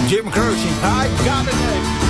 Jim Croce. I got it.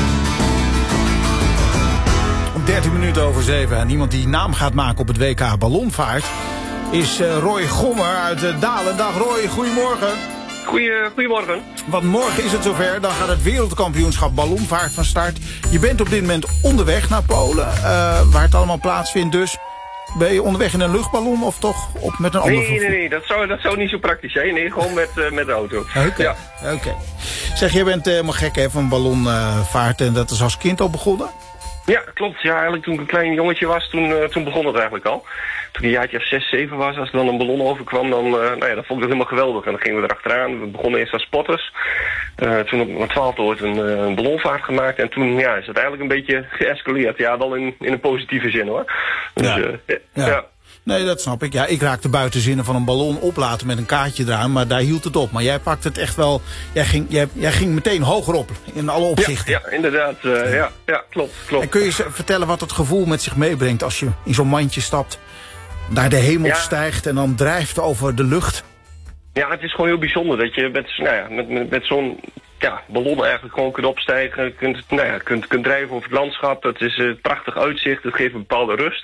Om 13 minuten over 7. En iemand die naam gaat maken op het WK ballonvaart is Roy Gommer uit Dalen. Dag Roy, goedemorgen. Goedemorgen. Want morgen is het zover, dan gaat het wereldkampioenschap ballonvaart van start. Je bent op dit moment onderweg naar Polen, waar het allemaal plaatsvindt dus. Ben je onderweg in een luchtballon of toch met een ander vervoer? Nee, dat zou niet zo praktisch zijn. Nee, gewoon met de auto. Oké. Zeg, jij bent helemaal gek hè, van ballonvaart en dat is als kind al begonnen? Ja, klopt. Ja, eigenlijk toen ik een klein jongetje was, toen begon het eigenlijk al. Toen ik een jaartje of 6, 7 was, als er dan een ballon overkwam, dan vond ik het helemaal geweldig. En dan gingen we erachteraan. We begonnen eerst als spotters. Toen op mijn 12e ooit een ballonvaart gemaakt. En toen is het eigenlijk een beetje geëscaleerd. Ja, wel in een positieve zin hoor. Dus, ja. Nee, dat snap ik. Ja, ik raakte buitenzinnen van een ballon oplaten met een kaartje eraan, maar daar hield het op. Maar jij pakt het echt wel, jij ging meteen hoger op in alle opzichten. Ja, inderdaad. Ja, klopt. En kun je vertellen wat het gevoel met zich meebrengt als je in zo'n mandje stapt, naar de hemel stijgt en dan drijft over de lucht? Ja, het is gewoon heel bijzonder dat je met zo'n ballon eigenlijk gewoon kunt opstijgen, kunt drijven over het landschap. Het is een prachtig uitzicht, het geeft een bepaalde rust.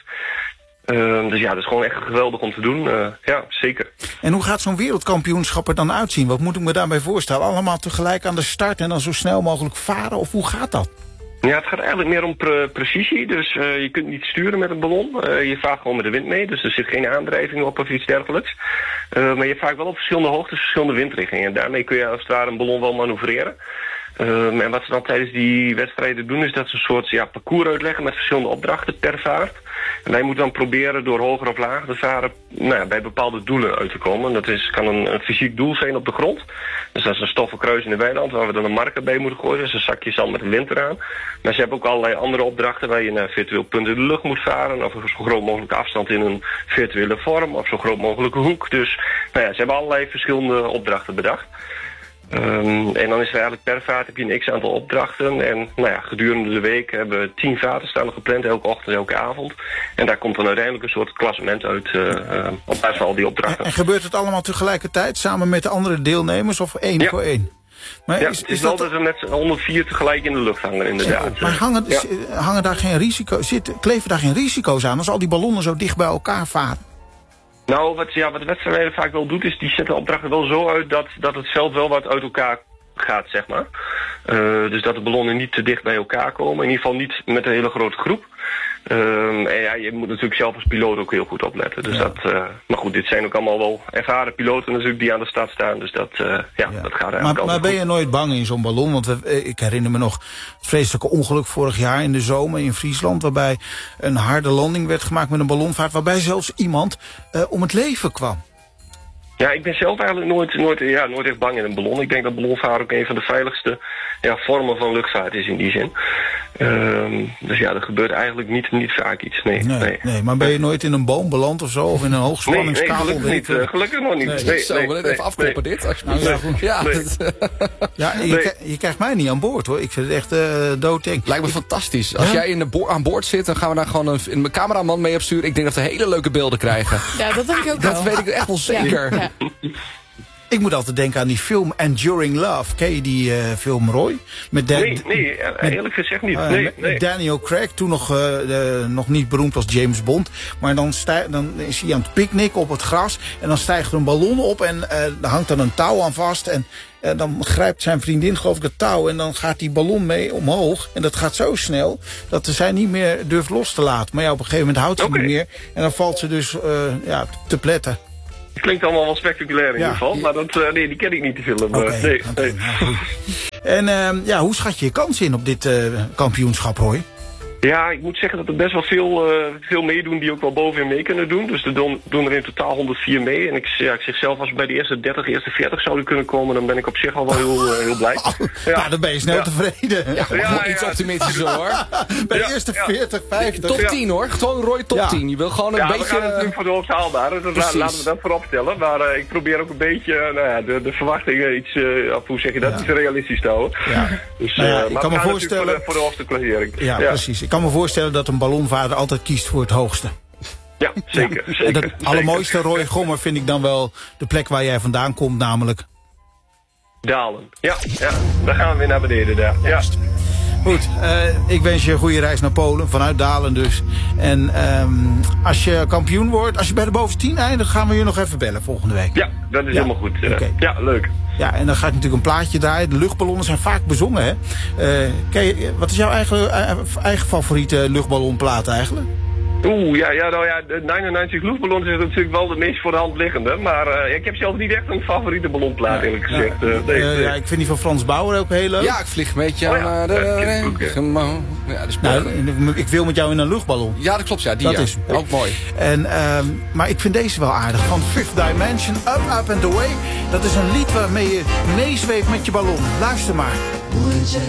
Dus ja, dat is gewoon echt geweldig om te doen. Ja, zeker. En hoe gaat zo'n wereldkampioenschap er dan uitzien? Wat moet ik me daarbij voorstellen? Allemaal tegelijk aan de start en dan zo snel mogelijk varen? Of hoe gaat dat? Ja, het gaat eigenlijk meer om precisie. Dus je kunt niet sturen met een ballon. Je vaart gewoon met de wind mee. Dus er zit geen aandrijving op of iets dergelijks. Maar je vaart wel op verschillende hoogtes, verschillende windrichtingen. En daarmee kun je als het ware een ballon wel manoeuvreren. En wat ze dan tijdens die wedstrijden doen is dat ze een soort parcours uitleggen met verschillende opdrachten per vaart. En wij moeten dan proberen door hoger of lager te varen bij bepaalde doelen uit te komen. Dat kan een fysiek doel zijn op de grond. Dus dat is een stoffen kruis in de weiland waar we dan een marker bij moeten gooien. Dus een zakje zand met een wind eraan. Maar ze hebben ook allerlei andere opdrachten waar je naar virtueel punt in de lucht moet varen. Of op zo groot mogelijke afstand in een virtuele vorm. Of zo groot mogelijke hoek. Dus ze hebben allerlei verschillende opdrachten bedacht. En dan is er eigenlijk per vaart heb je een x-aantal opdrachten. En gedurende de week hebben we 10 vaarten staan gepland, elke ochtend, elke avond. En daar komt dan uiteindelijk een soort klassement uit op basis van al die opdrachten. En gebeurt het allemaal tegelijkertijd, samen met de andere deelnemers, of één voor één? Maar het is wel dat we met 104 tegelijk in de lucht hangen, inderdaad. Maar hangen daar geen kleven daar geen risico's aan als al die ballonnen zo dicht bij elkaar varen? Nou, wat de wedstrijden vaak wel doet, is die zetten opdrachten wel zo uit dat het veld wel wat uit elkaar gaat, zeg maar. Dus dat de ballonnen niet te dicht bij elkaar komen. In ieder geval niet met een hele grote groep. En je moet natuurlijk zelf als piloot ook heel goed opletten. Dus maar goed, dit zijn ook allemaal wel ervaren piloten natuurlijk die aan de start staan. Dus dat gaat eigenlijk altijd Maar ben je nooit bang in zo'n ballon? Want ik herinner me nog het vreselijke ongeluk vorig jaar in de zomer in Friesland, waarbij een harde landing werd gemaakt met een ballonvaart, waarbij zelfs iemand om het leven kwam. Ja, ik ben zelf eigenlijk nooit echt bang in een ballon. Ik denk dat ballonvaart ook een van de veiligste vormen van luchtvaart is in die zin. Dus er gebeurt eigenlijk niet vaak iets. Nee, maar ben je nooit in een boom beland of zo? Of in een hoogspanningskabel? Nee, gelukkig niet. Gelukkig nog niet. We net even afkloppen dit, alsjeblieft. Je krijgt mij niet aan boord hoor. Ik vind het echt doodeng. Lijkt me fantastisch. Als jij aan boord zit, dan gaan we daar gewoon een cameraman mee opsturen. Ik denk dat we hele leuke beelden krijgen. Ja, dat denk ik ook wel. Dat weet ik echt wel zeker. Ja. Ik moet altijd denken aan die film Enduring Love. Ken je die film, Roy? Eerlijk gezegd niet. Met Daniel Craig, toen nog niet beroemd als James Bond. Maar dan is hij aan het picknicken op het gras. En dan stijgt er een ballon op en er hangt dan een touw aan vast. En dan grijpt zijn vriendin, geloof ik, het touw. En dan gaat die ballon mee omhoog. En dat gaat zo snel dat zij niet meer durft los te laten. Maar op een gegeven moment houdt ze niet meer. En dan valt ze dus te pletten. Het klinkt allemaal wel spectaculair in ieder geval, maar die ken ik niet, de film. Okay, en hoe schat je je kans in op dit kampioenschap, Roy? Ja, ik moet zeggen dat er best wel veel meedoen die ook wel bovenin mee kunnen doen. Dus er doen er in totaal 104 mee. En ik zeg zelf, als we bij de eerste 30, eerste 40 zouden kunnen komen, dan ben ik op zich al wel heel blij. Ja, dan ben je snel tevreden. Ja, iets optimistischer hoor. Bij de eerste 40, 50. Top 10 hoor. Gewoon Roy top 10. Je wil gewoon een beetje... we gaan natuurlijk voor de hoogste haalbare. Laten we dat voorop stellen. Maar ik probeer ook een beetje de verwachtingen iets, hoe zeg je dat, iets realistisch te houden. Ja. Dus, ik kan me voorstellen... Voor de hoogste klassering. Ja, precies. Ik kan me voorstellen dat een ballonvaarder altijd kiest voor het hoogste. Ja, zeker. Ja. En het allermooiste, Roy Gommer, vind ik dan wel de plek waar jij vandaan komt, namelijk... Dalen. Ja, dan gaan we weer naar beneden daar. Ja. Goed, ik wens je een goede reis naar Polen, vanuit Dalen dus. En als je kampioen wordt, als je bij de bovenste 10 eindigt, gaan we je nog even bellen volgende week. Ja, dat is helemaal goed. Okay. Ja, leuk. Ja, en dan ga ik natuurlijk een plaatje draaien. De luchtballonnen zijn vaak bezongen, hè? Wat is jouw eigen favoriete luchtballonplaat eigenlijk? De 99 luchtballons is natuurlijk wel de meest voor de hand liggende. Maar ik heb zelf niet echt een favoriete ballonplaat, eerlijk gezegd. Ik vind die van Frans Bauer ook heel leuk. Ja, ik vlieg met jou naar de regenboog. Ja, ik wil met jou in een luchtballon. Ja, dat klopt, ja. Die dat is ook mooi. En, maar ik vind deze wel aardig. Van Fifth Dimension, Up, Up and Away. Dat is een lied waarmee je meezweeft met je ballon. Luister maar.